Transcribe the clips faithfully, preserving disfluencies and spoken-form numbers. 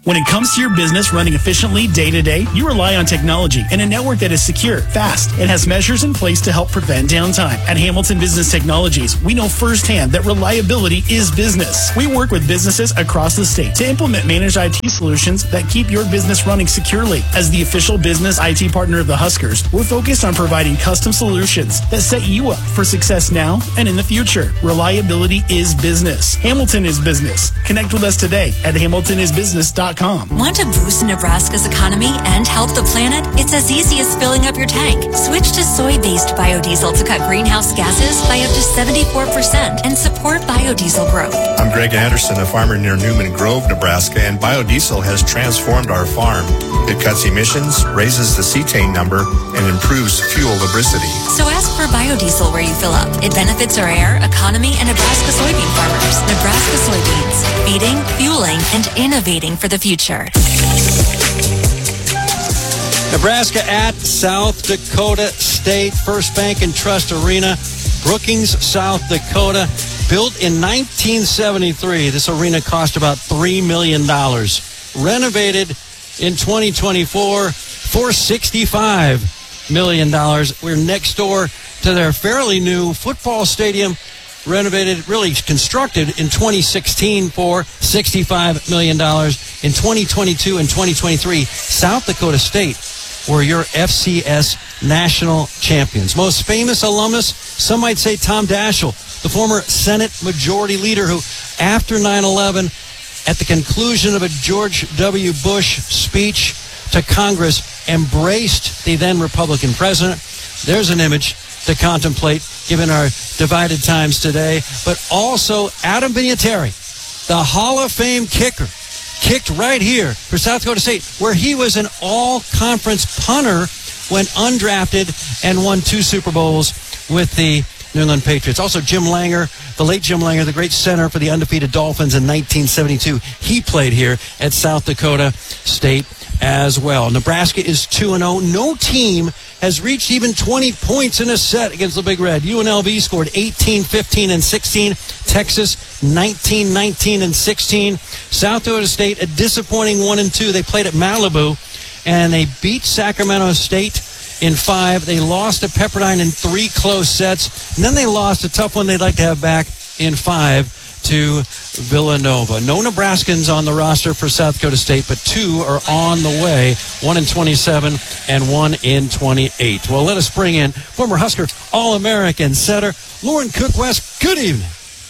When it comes to your business running efficiently day to day, you rely on technology and a network that is secure, fast, and has measures in place to help prevent downtime. At Hamilton Business Technologies, we know firsthand that reliability is business. We work with businesses across the state to implement managed I T solutions that keep your business running securely. As the official business I T partner of the Huskers, we're focused on providing custom solutions that set you up for success now and in the future. Reliability is business. Hamilton is business. Connect with us today at hamilton is business dot com. Want to boost Nebraska's economy and help the planet? It's as easy as filling up your tank. Switch to soy-based biodiesel to cut greenhouse gases by up to seventy-four percent and support biodiesel growth. I'm Greg Anderson, a farmer near Newman Grove, Nebraska, and biodiesel has transformed our farm. It cuts emissions, raises the cetane number, and improves fuel lubricity. So ask for biodiesel where you fill up. It benefits our air, economy, and Nebraska soybean farmers. Nebraska soybeans, feeding, fueling, and innovating for the future. Nebraska at South Dakota State, First Bank and Trust Arena, Brookings, South Dakota. Built in nineteen seventy-three, this arena cost about three million dollars. Renovated in twenty twenty-four for sixty-five million dollars. We're next door to their fairly new football stadium, renovated, really constructed in twenty sixteen for sixty-five million dollars. In twenty twenty-two and twenty twenty-three, South Dakota State were your F C S national champions. Most famous alumnus, some might say Tom Daschle, the former Senate Majority Leader who, after nine eleven, at the conclusion of a George W. Bush speech to Congress, embraced the then Republican president. There's an image to contemplate given our divided times today. But also Adam Vinatieri, the Hall of Fame kicker, kicked right here for South Dakota State, where he was an all-conference punter when undrafted and won two Super Bowls with the New England Patriots. Also Jim Langer, the late Jim Langer, the great center for the undefeated Dolphins in nineteen seventy-two. He played here at South Dakota State as well. Nebraska is two and oh. No team has reached even twenty points in a set against the Big Red. U N L V scored eighteen, fifteen, and sixteen. Texas nineteen, nineteen, and sixteen. South Dakota State, a disappointing one and two. They played at Malibu, and they beat Sacramento State in five. They lost to Pepperdine in three close sets. And then they lost a tough one they'd like to have back in five to Villanova. No Nebraskans on the roster for South Dakota State, but two are on the way, one in twenty-seven and one in twenty-eight. Well, let us bring in former Husker All-American setter Lauren Cook-West. Good evening.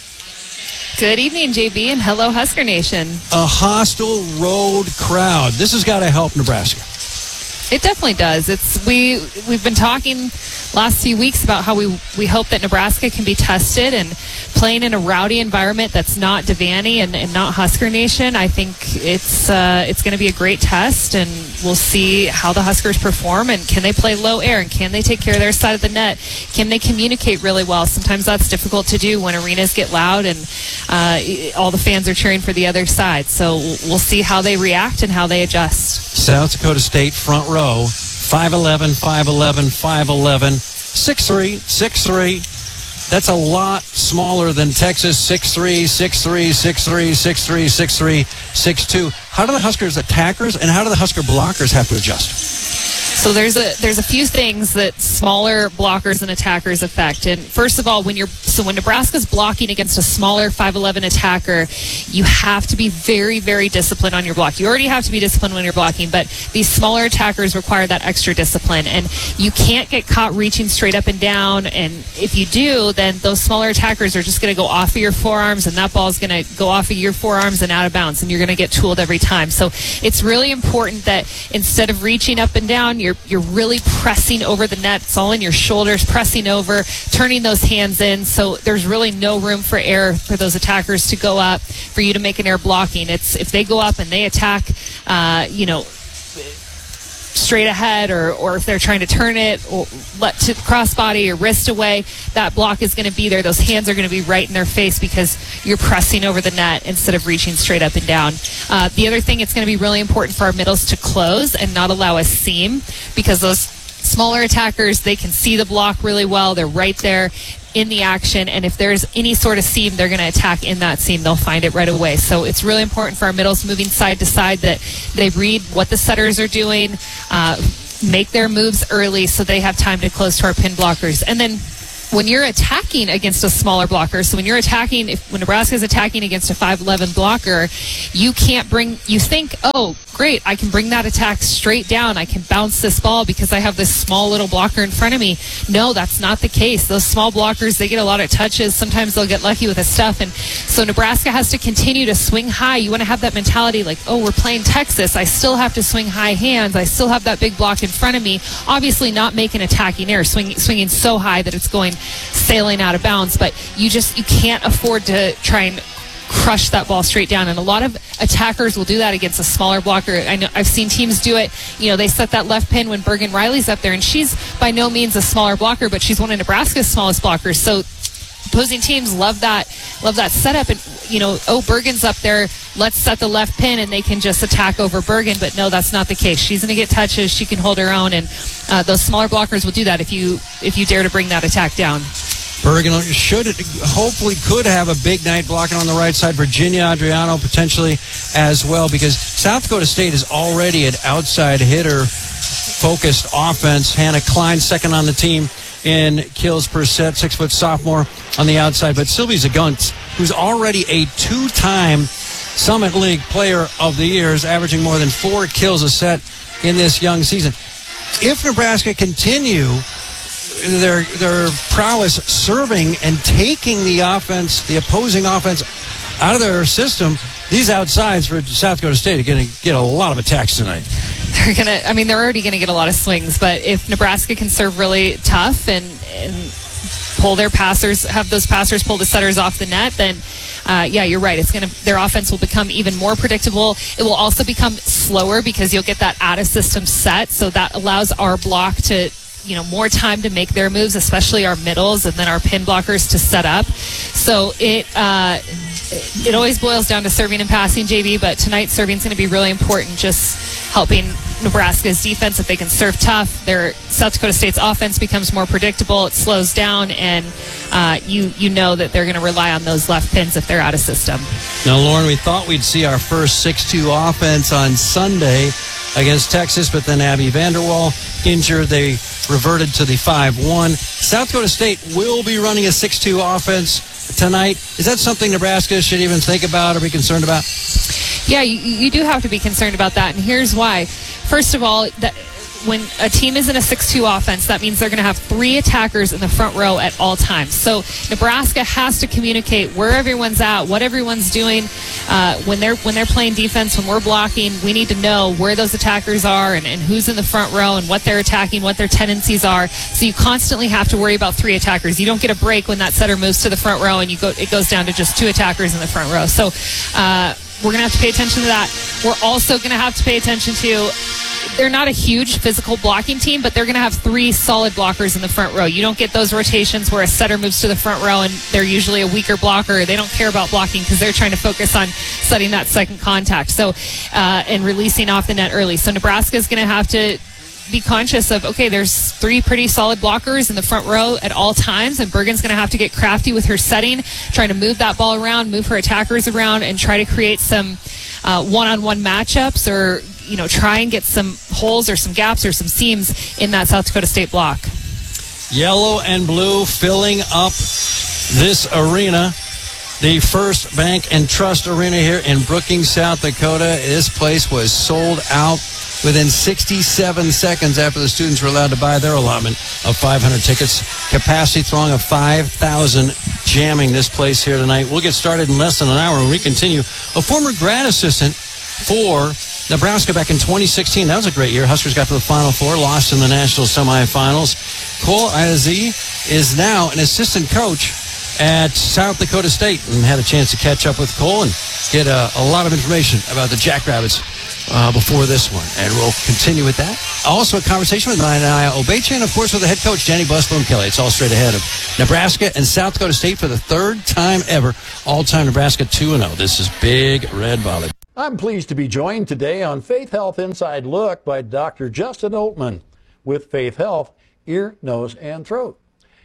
Good evening, J B, and hello, Husker Nation. A hostile road crowd. This has got to help Nebraska. It definitely does. It's we we've been talking last few weeks about how we we hope that Nebraska can be tested, and playing in a rowdy environment that's not Devaney and, and not Husker Nation. I think it's uh, it's going to be a great test, and we'll see how the Huskers perform, and can they play low air, and can they take care of their side of the net? Can they communicate really well? Sometimes that's difficult to do when arenas get loud and uh, all the fans are cheering for the other side. So we'll see how they react and how they adjust. South Dakota State front row, five eleven, five eleven, five eleven, six three, six three. That's a lot smaller than Texas, six three, six three, six three, six three, six three, six two. How do the Huskers attackers and how do the Husker blockers have to adjust? So there's a there's a few things that smaller blockers and attackers affect. And first of all, when you're so when Nebraska's blocking against a smaller five eleven attacker, you have to be very, very disciplined on your block. You already have to be disciplined when you're blocking, but these smaller attackers require that extra discipline. And you can't get caught reaching straight up and down. And if you do, then those smaller attackers are just going to go off of your forearms, and that ball is going to go off of your forearms and out of bounds, and you're going to get tooled every time. So it's really important that instead of reaching up and down, you're you're really pressing over the net. It's all in your shoulders, pressing over, turning those hands in. So there's really no room for air for those attackers to go up for you to make an air blocking. It's if they go up and they attack, uh, you know, straight ahead, or, or if they're trying to turn it or let to crossbody or wrist away, that block is going to be there. Those hands are going to be right in their face because you're pressing over the net instead of reaching straight up and down. Uh, the other thing, it's going to be really important for our middles to close and not allow a seam, because those smaller attackers, they can see the block really well. They're right there. in the action, and if there's any sort of seam, they're going to attack in that seam. They'll find it right away. So it's really important for our middles moving side to side that they read what the setters are doing, uh, make their moves early so they have time to close to our pin blockers. And then when you're attacking against a smaller blocker, so when you're attacking, if when Nebraska is attacking against a five eleven blocker, you can't bring, you think, oh, great, I can bring that attack straight down. I can bounce this ball because I have this small little blocker in front of me. No, that's not the case. Those small blockers, they get a lot of touches. Sometimes they'll get lucky with a stuff. And so Nebraska has to continue to swing high. You want to have that mentality like, oh, we're playing Texas. I still have to swing high hands. I still have that big block in front of me. Obviously not make an attacking error, swing, swinging so high that it's going sailing out of bounds, but you just you can't afford to try and crush that ball straight down. And a lot of attackers will do that against a smaller blocker. I know I've seen teams do it. You know, they set that left pin when Bergen Riley's up there, and she's by no means a smaller blocker, but she's one of Nebraska's smallest blockers. So opposing teams love that love that setup, and you know, oh, Bergen's up there, let's set the left pin and they can just attack over Bergen. But no, that's not the case. She's going to get touches, she can hold her own, and uh, those smaller blockers will do that if you if you dare to bring that attack down. Bergen should, hopefully could have a big night blocking on the right side. Virginia Adriano potentially as well, because South Dakota State is already an outside hitter focused offense. Hannah Klein second on the team in kills per set, six foot sophomore on the outside. But Sylvie Zagunt, who's already a two-time Summit League Player of the Year, is averaging more than four kills a set in this young season. If Nebraska continue their their prowess serving and taking the offense, the opposing offense, out of their system, these outsides for South Dakota State are going to get a lot of attacks tonight. They're gonna. I mean, they're already going to get a lot of swings. But if Nebraska can serve really tough and and pull their passers, have those passers pull the setters off the net, then uh, yeah, you're right. It's gonna. Their offense will become even more predictable. It will also become slower because you'll get that out of system set. So that allows our block to, you know, more time to make their moves, especially our middles, and then our pin blockers to set up. So it uh, it always boils down to serving and passing, J B, but tonight serving is going to be really important, just helping Nebraska's defense. If they can serve tough, their South Dakota State's offense becomes more predictable, it slows down, and uh, you you know that they're going to rely on those left pins if they're out of system. Now, Lauren, we thought we'd see our first six two offense on Sunday against Texas, but then Abby Vanderwall injured. They reverted to the five one. South Dakota State will be running a six two offense tonight. Is that something Nebraska should even think about or be concerned about? Yeah, you, you do have to be concerned about that, and here's why. First of all, that when a team is in a six two offense, that means they're going to have three attackers in the front row at all times. So Nebraska has to communicate where everyone's at, what everyone's doing. Uh, when they're when they're playing defense, when we're blocking, we need to know where those attackers are and, and who's in the front row and what they're attacking, what their tendencies are. So you constantly have to worry about three attackers. You don't get a break when that setter moves to the front row and you go. It goes down to just two attackers in the front row. So uh, we're going to have to pay attention to that. We're also going to have to pay attention to, they're not a huge physical blocking team, but they're going to have three solid blockers in the front row. You don't get those rotations where a setter moves to the front row and they're usually a weaker blocker. They don't care about blocking because they're trying to focus on setting that second contact. So, uh, and releasing off the net early. So Nebraska is going to have to be conscious of, okay, there's three pretty solid blockers in the front row at all times, and Bergen's going to have to get crafty with her setting, trying to move that ball around, move her attackers around, and try to create some uh, one-on-one matchups, or you know, try and get some holes or some gaps or some seams in that South Dakota State block. Yellow and blue filling up this arena, the First Bank and Trust Arena here in Brookings, South Dakota. This place was sold out within sixty-seven seconds after the students were allowed to buy their allotment of five hundred tickets. Capacity throng of five thousand jamming this place here tonight. We'll get started in less than an hour when we continue. A former grad assistant for Nebraska back in twenty sixteen. That was a great year. Huskers got to the Final Four, lost in the national semifinals. Cole Ayazi is now an assistant coach at South Dakota State, and had a chance to catch up with Cole and get a, a lot of information about the Jackrabbits Uh, before this one, and we'll continue with that. Also, a conversation with Naya Obecha, and of course with the head coach Danny Busloom Kelly. It's all straight ahead of Nebraska and South Dakota State for the third time ever. All-time Nebraska two and oh. This is Big Red Volley. I'm pleased to be joined today on Faith Health Inside Look by Doctor Justin Oltman with Faith Health, Ear, Nose, and Throat.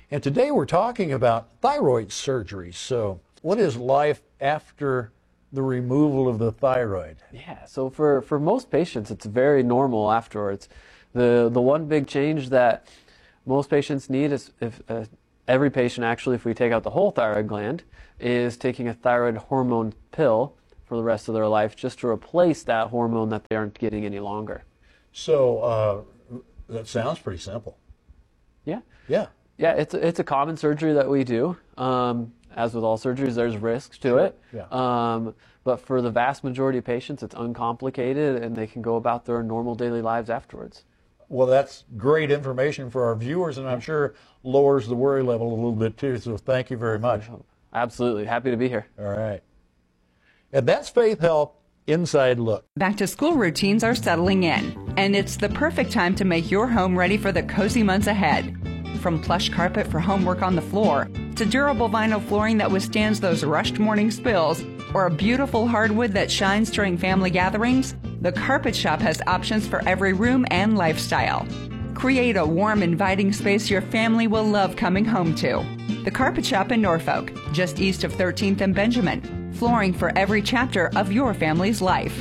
And today we're talking about thyroid surgery. So what is life after the removal of the thyroid? Yeah, so for, for most patients, it's very normal afterwards. The, the one big change that most patients need is, if uh, every patient actually, if we take out the whole thyroid gland, is taking a thyroid hormone pill for the rest of their life just to replace that hormone that they aren't getting any longer. So uh, that sounds pretty simple. Yeah. Yeah. Yeah, it's a, it's a common surgery that we do. Um, as with all surgeries, there's risks to it. Yeah. Um, but for the vast majority of patients, it's uncomplicated, and they can go about their normal daily lives afterwards. Well, that's great information for our viewers, and I'm sure lowers the worry level a little bit too. So thank you very much. Absolutely. Happy to be here. All right. And that's Faith Health Inside Look. Back to school routines are settling in, and it's the perfect time to make your home ready for the cozy months ahead. From plush carpet for homework on the floor, to durable vinyl flooring that withstands those rushed morning spills, or a beautiful hardwood that shines during family gatherings, the Carpet Shop has options for every room and lifestyle. Create a warm, inviting space your family will love coming home to. The Carpet Shop in Norfolk, just east of thirteenth and Benjamin. Flooring for every chapter of your family's life.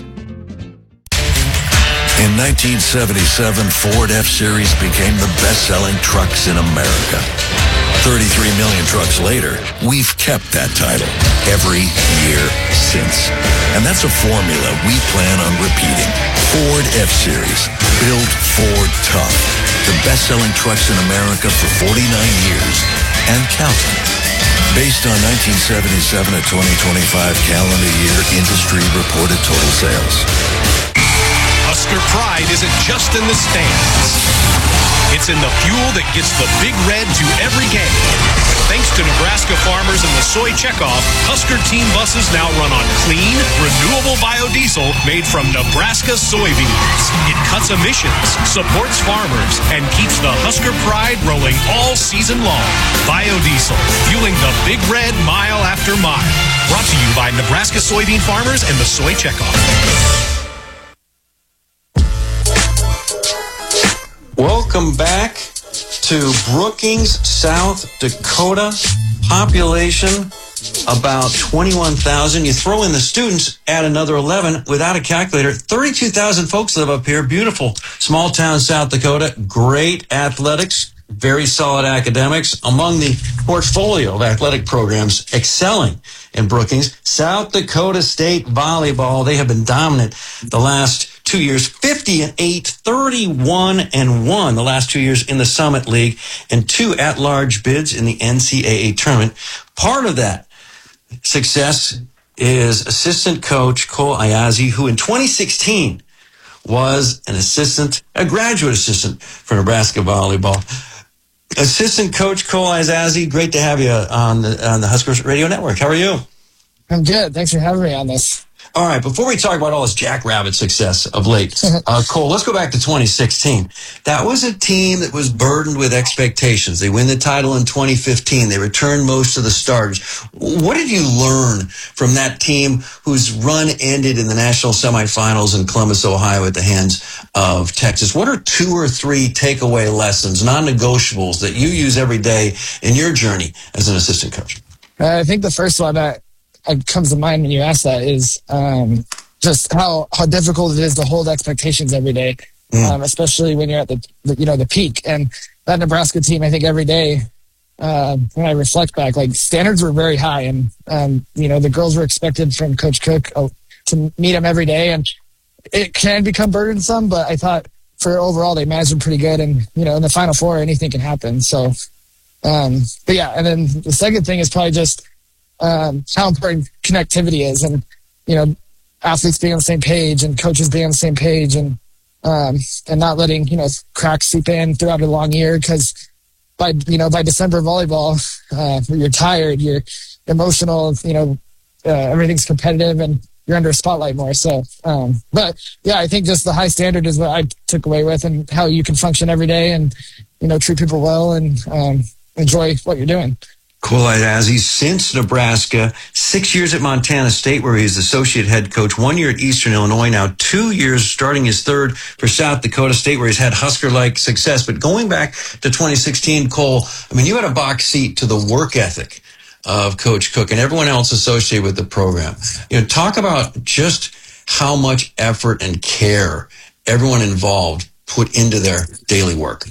In nineteen seventy-seven, Ford F-Series became the best-selling trucks in America. thirty-three million trucks later, we've kept that title every year since. And that's a formula we plan on repeating. Ford F-Series, built Ford tough. The best-selling trucks in America for forty-nine years and counting. Based on nineteen seventy-seven to twenty twenty-five calendar year industry reported total sales. Husker pride isn't just in the stands. It's in the fuel that gets the Big Red to every game. Thanks to Nebraska farmers and the soy checkoff, Husker team buses now run on clean, renewable biodiesel made from Nebraska soybeans. It cuts emissions, supports farmers, and keeps the Husker pride rolling all season long. Biodiesel, fueling the Big Red mile after mile. Brought to you by Nebraska soybean farmers and the soy checkoff. Welcome back to Brookings, South Dakota. Population about twenty-one thousand. You throw in the students, add another eleven without a calculator. thirty-two thousand folks live up here. Beautiful small town South Dakota. Great athletics, very solid academics. Among the portfolio of athletic programs excelling in Brookings, South Dakota State Volleyball. They have been dominant the last two years, fifty and eight, thirty-one and one the last two years in the Summit League, and two at-large bids in the N C double A tournament. Part of that success is assistant coach Cole Ayazi, who in twenty sixteen was an assistant, a graduate assistant for Nebraska volleyball. Assistant coach Cole Ayazi, great to have you on the, on the Huskers Radio Network. How are you? I'm good. Thanks for having me on this. All right, before we talk about all this Jackrabbit success of late, uh, Cole, let's go back to twenty sixteen. That was a team that was burdened with expectations. They win the title in twenty fifteen. They returned most of the starters. What did you learn from that team whose run ended in the national semifinals in Columbus, Ohio at the hands of Texas? What are two or three takeaway lessons, non-negotiables, that you use every day in your journey as an assistant coach? Uh, I think the first one that comes to mind when you ask that is um, just how, how difficult it is to hold expectations every day, mm. um, especially when you're at the, the you know the peak. And that Nebraska team, I think every day uh, when I reflect back, like standards were very high, and um, you know the girls were expected from Coach Cook oh, to meet them every day, and it can become burdensome. But I thought for overall they managed them pretty good, and you know in the Final Four anything can happen. So, um, but yeah, and then the second thing is probably just Um, how important connectivity is, and you know, athletes being on the same page and coaches being on the same page, and um, and not letting you know cracks seep in throughout a long year, because by you know by December volleyball, uh, you're tired, you're emotional, you know, uh, everything's competitive, and you're under a spotlight more. So, um, but yeah, I think just the high standard is what I took away with, and how you can function every day, and you know treat people well, and um, enjoy what you're doing. Cole Iazzi, since Nebraska, six years at Montana State, where he's associate head coach, one year at Eastern Illinois, now two years starting his third for South Dakota State, where he's had Husker-like success. But going back to twenty sixteen, Cole, I mean, you had a box seat to the work ethic of Coach Cook and everyone else associated with the program. You know, talk about just how much effort and care everyone involved put into their daily work.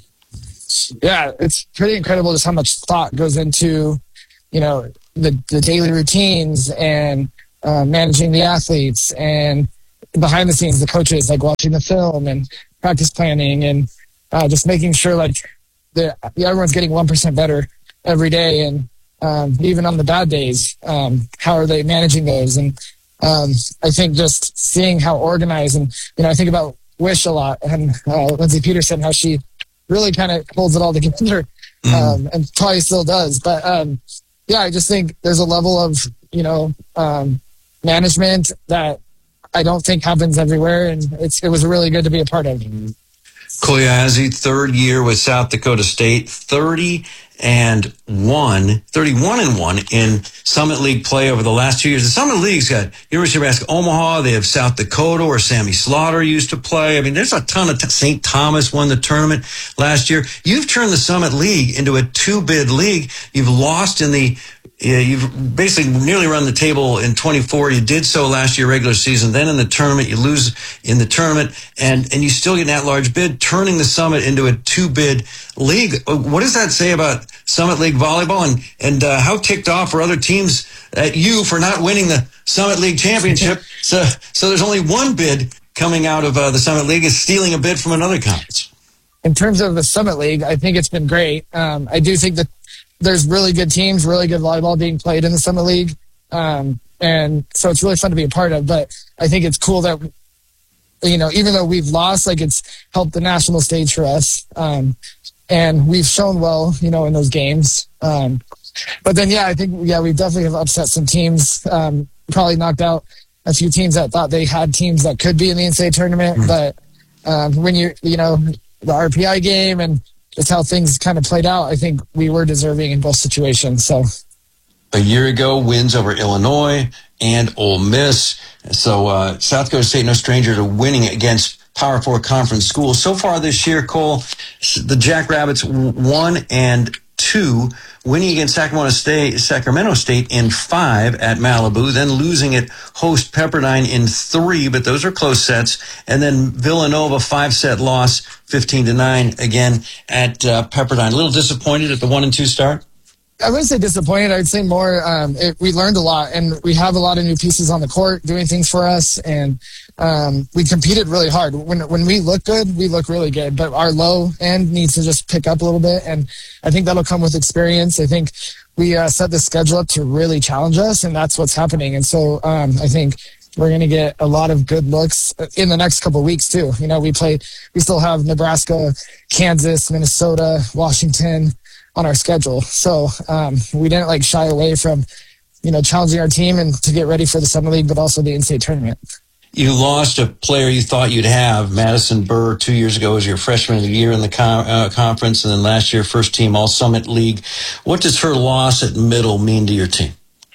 Yeah, it's pretty incredible just how much thought goes into, you know, the, the daily routines and uh, managing the athletes and behind the scenes, the coaches, like watching the film and practice planning and uh, just making sure like the, everyone's getting one percent better every day. And um, even on the bad days, um, how are they managing those? And um, I think just seeing how organized and, you know, I think about Wish a lot and uh, Lindsay Peterson, how she really kind of holds it all together, um, mm. and probably still does. But um, yeah, I just think there's a level of, you know, um, management that I don't think happens everywhere, and it's it was really good to be a part of. Cole Iazzi, third year with South Dakota State, thirty and one, thirty-one and one in Summit League play over the last two years. The Summit League's got University of Nebraska Omaha. They have South Dakota, where Sammy Slaughter used to play. I mean, there's a ton of t- Saint Thomas won the tournament last year. You've turned the Summit League into a two-bid league. You've lost in the Yeah, you've basically nearly run the table in twenty-four. You did so last year, regular season. Then in the tournament, you lose in the tournament, and, and you still get an at-large bid, turning the Summit into a two-bid league. What does that say about Summit League volleyball, and, and uh, how ticked off are other teams at you for not winning the Summit League championship? So, so there's only one bid coming out of uh, the Summit League, is stealing a bid from another conference. In terms of the Summit League, I think it's been great. Um, I do think that there's really good teams, really good volleyball being played in the Summit League. Um, and so it's really fun to be a part of. But I think it's cool that, you know, even though we've lost, like it's helped the national stage for us. Um, and we've shown well, you know, in those games. Um, but then, yeah, I think, yeah, we definitely have upset some teams, um, probably knocked out a few teams that thought they had teams that could be in the N C double A tournament. Mm-hmm. But um, when you, you know, the R P I game and just how things kind of played out, I think we were deserving in both situations. So a year ago, wins over Illinois and Ole Miss. So uh, South Dakota State, no stranger to winning against Power Four conference schools. So far this year, Cole, the Jackrabbits one and two, winning against Sacramento State, Sacramento State in five at Malibu, then losing at host Pepperdine in three, but those are close sets, and then Villanova five-set loss, fifteen to nine again at uh, Pepperdine. A little disappointed at the one and two start? I wouldn't say disappointed. I'd say more, um, it, we learned a lot, and we have a lot of new pieces on the court doing things for us, and um, we competed really hard. When when we look good, we look really good, but our low end needs to just pick up a little bit, and I think that'll come with experience. I think we uh, set the schedule up to really challenge us, and that's what's happening. And so um, I think we're going to get a lot of good looks in the next couple of weeks too. You know, we play, we still have Nebraska, Kansas, Minnesota, Washington on our schedule. So um, we didn't like shy away from, you know, challenging our team and to get ready for the Summer League, but also the N C double A tournament. You lost a player you thought you'd have, Madison Burr, two years ago as your freshman of the year in the con- uh, conference, and then last year, first team All-Summit League. What does her loss at middle mean to your team?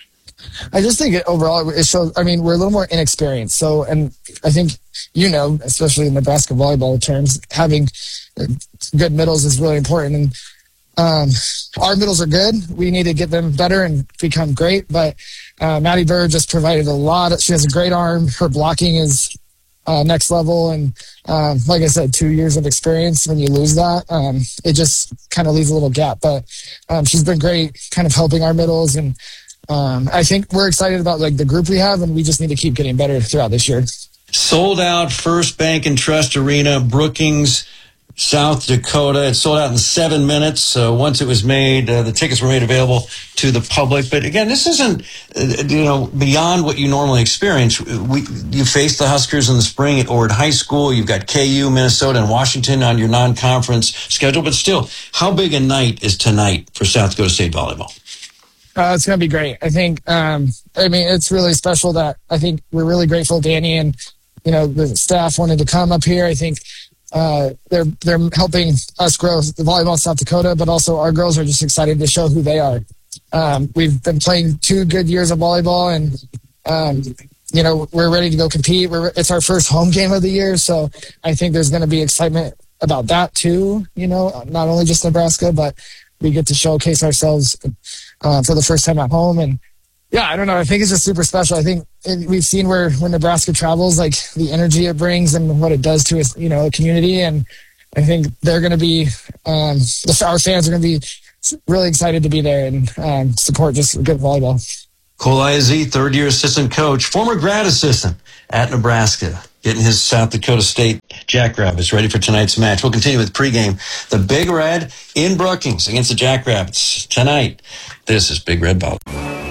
I just think it, overall it shows, I mean, we're a little more inexperienced. So, and I think, you know, especially in Nebraska volleyball terms, having good middles is really important. And Um, our middles are good. We need to get them better and become great. But uh, Maddie Burr just provided a lot. Of, she has a great arm. Her blocking is uh, next level. And um, like I said, two years of experience. When you lose that, um, it just kind of leaves a little gap. But um, she's been great, kind of helping our middles. And um, I think we're excited about like the group we have, and we just need to keep getting better throughout this year. Sold out First Bank and Trust Arena, Brookings, South Dakota. It sold out in seven minutes. So once it was made, uh, the tickets were made available to the public. But again, this isn't, uh, you know, beyond what you normally experience. We, you face the Huskers in the spring at Ord High School. You've got K U, Minnesota, and Washington on your non-conference schedule. But still, how big a night is tonight for South Dakota State volleyball? Uh, it's going to be great. I think, um, I mean, it's really special that I think we're really grateful Danny and, you know, the staff wanted to come up here. I think, Uh, they're they're helping us grow the volleyball in South Dakota, but also our girls are just excited to show who they are. Um, we've been playing two good years of volleyball, and um, you know, we're ready to go compete. We're, it's our first home game of the year, so I think there's going to be excitement about that too. You know, not only just Nebraska, but we get to showcase ourselves uh, for the first time at home. And yeah, I don't know. I think it's just super special. I think it, we've seen where when Nebraska travels, like the energy it brings and what it does to us, you know, a community. And I think they're going to be, um, the, our fans are going to be really excited to be there and um, support just good volleyball. Cole Iazzi, third-year assistant coach, former grad assistant at Nebraska, getting his South Dakota State Jackrabbits ready for tonight's match. We'll continue with pregame. The Big Red in Brookings against the Jackrabbits tonight. This is Big Red Ball.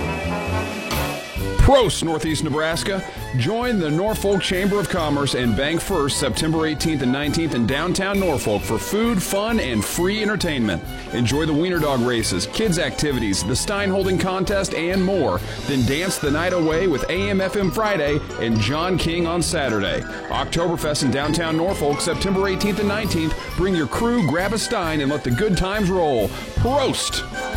Prost, Northeast Nebraska. Join the Norfolk Chamber of Commerce and Bank First September eighteenth and nineteenth in downtown Norfolk for food, fun, and free entertainment. Enjoy the Wiener Dog races, kids' activities, the Stein Holding Contest, and more. Then dance the night away with A M F M Friday and John King on Saturday. Oktoberfest in downtown Norfolk September eighteenth and nineteenth. Bring your crew, grab a Stein, and let the good times roll. Prost!